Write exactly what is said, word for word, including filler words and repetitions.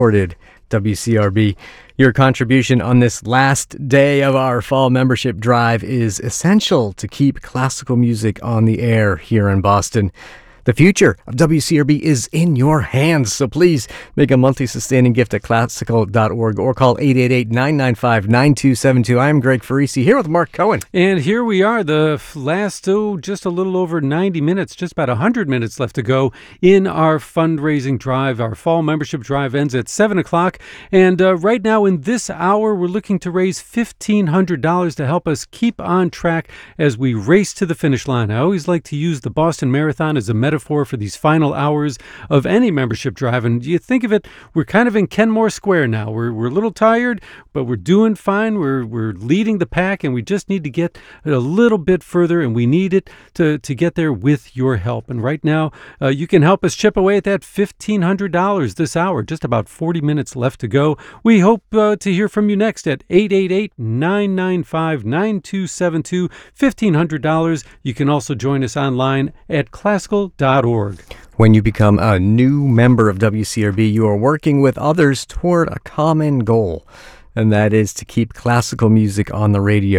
supported W C R B. Your contribution on this last day of our fall membership drive is essential to keep classical music on the air here in Boston. The future of W C R B is in your hands, so please make a monthly sustaining gift at classical dot org or call eight eight eight, nine nine five, nine two seven two. I'm Greg Farisi here with Mark Cohen. And here we are, the last, oh, just a little over ninety minutes, just about one hundred minutes left to go in our fundraising drive. Our fall membership drive ends at seven o'clock. And uh, right now in this hour, we're looking to raise fifteen hundred dollars to help us keep on track as we race to the finish line. I always like to use the Boston Marathon as a metaphor for these final hours of any membership drive. And you think of it, we're kind of in Kenmore Square now. We're we're a little tired, but we're doing fine. We're we're leading the pack, and we just need to get a little bit further, and we need it to, to get there with your help. And right now, uh, you can help us chip away at that fifteen hundred dollars this hour. Just about forty minutes left to go. We hope uh, to hear from you next at eight eight eight, nine nine five, nine two seven two, fifteen hundred dollars. You can also join us online at classical dot org. When you become a new member of W C R B, you are working with others toward a common goal, and that is to keep classical music on the radio